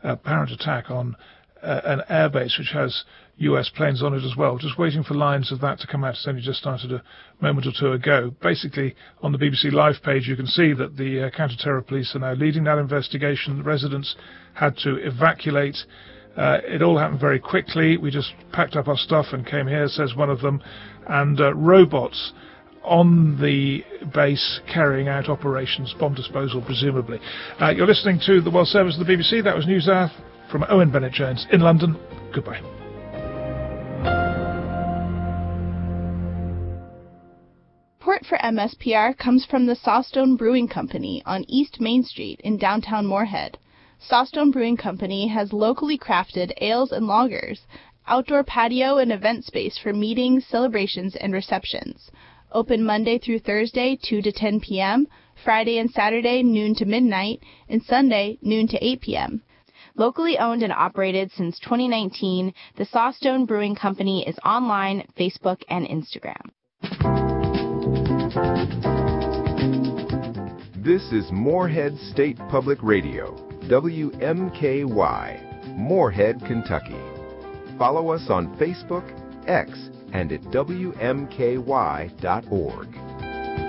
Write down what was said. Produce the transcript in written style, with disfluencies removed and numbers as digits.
apparent attack on an airbase which has US planes on it as well. Just waiting for lines of that to come out. It's only just started a moment or two ago. Basically, on the BBC Live page, you can see that the counter-terror police are now leading that investigation. The residents had to evacuate. It all happened very quickly. We just packed up our stuff and came here, says one of them, and robots on the base carrying out operations, bomb disposal presumably. You're listening to the World Service of the BBC. That was NewsHour from Owen Bennett-Jones in London. Goodbye. Support for MSPR comes from the Sawstone Brewing Company on East Main Street in downtown Moorhead. Sawstone Brewing Company has locally crafted ales and lagers, outdoor patio and event space for meetings, celebrations, and receptions. Open Monday through Thursday, 2 to 10 p.m., Friday and Saturday, noon to midnight, and Sunday, noon to 8 p.m. Locally owned and operated since 2019, the Sawstone Brewing Company is online, Facebook, and Instagram. This is Moorhead State Public Radio, WMKY, Moorhead, Kentucky. Follow us on Facebook, X, and at WMKY.org.